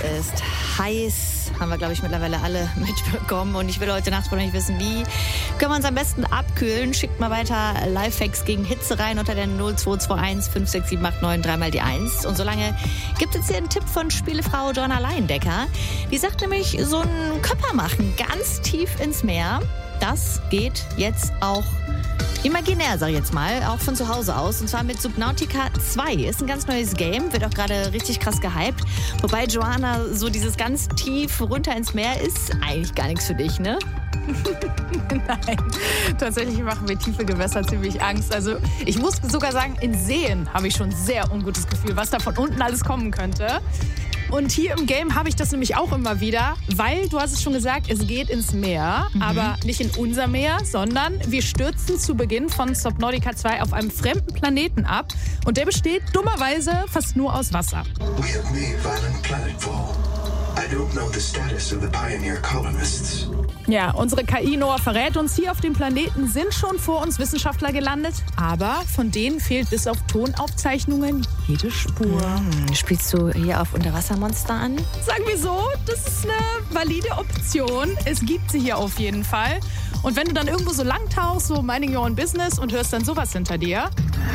ist heiß, haben wir, glaube ich, mittlerweile alle mitbekommen. Und ich will heute Nacht von euch wissen, wie können wir uns am besten abkühlen. Schickt mal weiter Lifehacks gegen Hitze rein unter der 0221 56789 3 mal die 1. Und solange gibt es hier einen Tipp von Spielefrau Joanna Leindecker. Die sagt nämlich, so einen Körper machen ganz tief ins Meer, das geht jetzt auch imaginär, sag ich jetzt mal, auch von zu Hause aus. Und zwar mit Subnautica 2. Ist ein ganz neues Game, wird auch gerade richtig krass gehypt. Wobei, Joanna, so dieses ganz tief runter ins Meer ist eigentlich gar nichts für dich, ne? Nein, tatsächlich machen mir tiefe Gewässer ziemlich Angst. Also ich muss sogar sagen, in Seen habe ich schon ein sehr ungutes Gefühl, was da von unten alles kommen könnte. Und hier im Game habe ich das nämlich auch immer wieder, weil, du hast es schon gesagt, es geht ins Meer, aber nicht in unser Meer, sondern wir stürzen zu Beginn von Subnautica 2 auf einem fremden Planeten ab und der besteht dummerweise fast nur aus Wasser. We have made violent planetfall. I don't know the status of the pioneer colonists. Ja, unsere KI Noah verrät uns, hier auf dem Planeten sind schon vor uns Wissenschaftler gelandet, aber von denen fehlt bis auf Tonaufzeichnungen jede Spur. Spielst du hier auf Unterwassermonster an? Sagen wir so, das ist eine valide Option. Es gibt sie hier auf jeden Fall. Und wenn du dann irgendwo so lang tauchst, so minding your own business und hörst dann sowas hinter dir.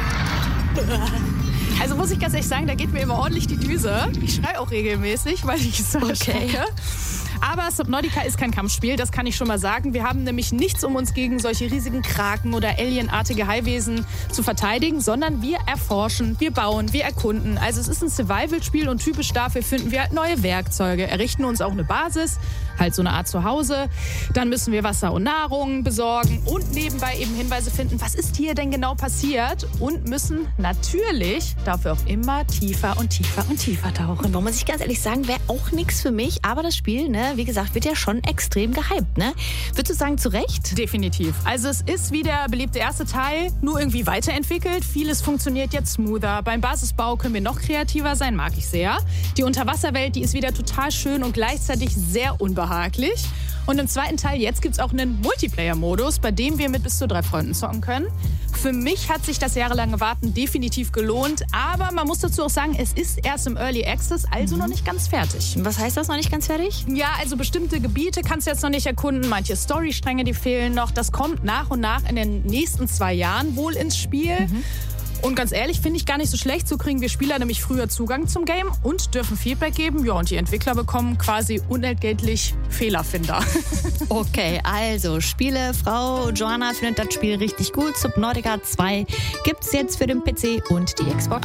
Also muss ich ganz ehrlich sagen, da geht mir immer ordentlich die Düse. Ich schreie auch regelmäßig, weil ich so erschrecke. Aber Subnautica ist kein Kampfspiel, das kann ich schon mal sagen. Wir haben nämlich nichts, um uns gegen solche riesigen Kraken oder alienartige Haiwesen zu verteidigen, sondern wir erforschen, wir bauen, wir erkunden. Also es ist ein Survival-Spiel und typisch dafür finden wir halt neue Werkzeuge, errichten uns auch eine Basis, halt so eine Art Zuhause. Dann müssen wir Wasser und Nahrung besorgen und nebenbei eben Hinweise finden, was ist hier denn genau passiert, und müssen natürlich dafür auch immer tiefer und tiefer und tiefer tauchen. Da muss ich ganz ehrlich sagen, wäre auch nichts für mich, aber das Spiel, ne, wie gesagt, wird ja schon extrem gehypt, ne? Würdest du sagen, zu Recht? Definitiv. Also es ist wie der beliebte erste Teil, nur irgendwie weiterentwickelt. Vieles funktioniert jetzt smoother. Beim Basisbau können wir noch kreativer sein, mag ich sehr. Die Unterwasserwelt, die ist wieder total schön und gleichzeitig sehr unbehaglich. Und im zweiten Teil, jetzt gibt es auch einen Multiplayer-Modus, bei dem wir mit bis zu 3 Freunden zocken können. Für mich hat sich das jahrelange Warten definitiv gelohnt, aber man muss dazu auch sagen, es ist erst im Early Access, also noch nicht ganz fertig. Was heißt das, noch nicht ganz fertig? Ja, also bestimmte Gebiete kannst du jetzt noch nicht erkunden, manche Storystränge, die fehlen noch. Das kommt nach und nach in den nächsten 2 Jahren wohl ins Spiel. Und ganz ehrlich, finde ich gar nicht so schlecht. So kriegen wir Spieler nämlich früher Zugang zum Game und dürfen Feedback geben. Ja, und die Entwickler bekommen quasi unentgeltlich Fehlerfinder. Okay, also Spielefrau Joanna findet das Spiel richtig gut. Subnautica 2 gibt's jetzt für den PC und die Xbox.